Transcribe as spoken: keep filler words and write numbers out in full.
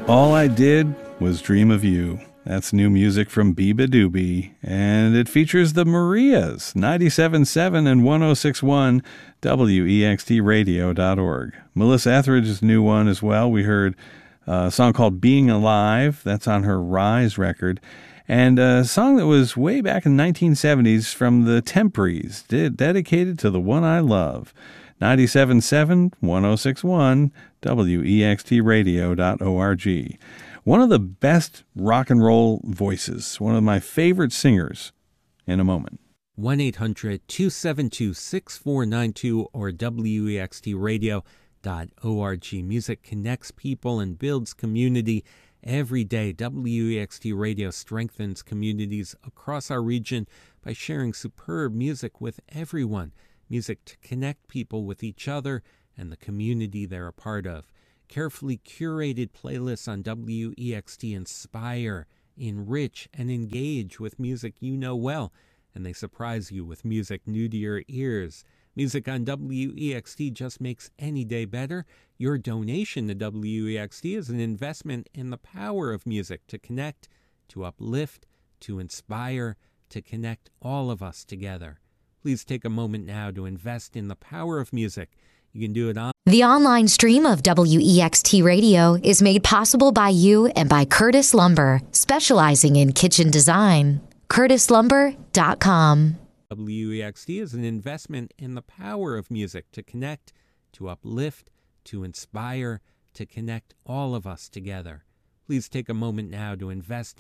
All I Did Was Dream of You. That's new music from Biba Doobie, and it features the Marias, ninety-seven point seven and one oh six point one W E X T radio dot org. Melissa Etheridge's new one as well. We heard a song called Being Alive. That's on her Rise record. And a song that was way back in the nineteen seventies from the Temprees, dedicated to the one I love. ninety-seven point seven, one oh six point one W E X T radio dot org. One of the best rock and roll voices, one of my favorite singers, in a moment. one eight hundred two seven two six four nine two or W E X T radio dot org. Music connects people and builds community every day. W E X T Radio strengthens communities across our region by sharing superb music with everyone. Music to connect people with each other and the community they're a part of. Carefully curated playlists on W E X T inspire, enrich, and engage with music you know well, and they surprise you with music new to your ears. Music on W E X T just makes any day better. Your donation to W E X T is an investment in the power of music to connect, to uplift, to inspire, to connect all of us together. Please take a moment now to invest in the power of music. You can do it on The online stream of W E X T Radio is made possible by you and by Curtis Lumber, specializing in kitchen design. curtis lumber dot com. W E X T is an investment in the power of music to connect, to uplift, to inspire, to connect all of us together. Please take a moment now to invest in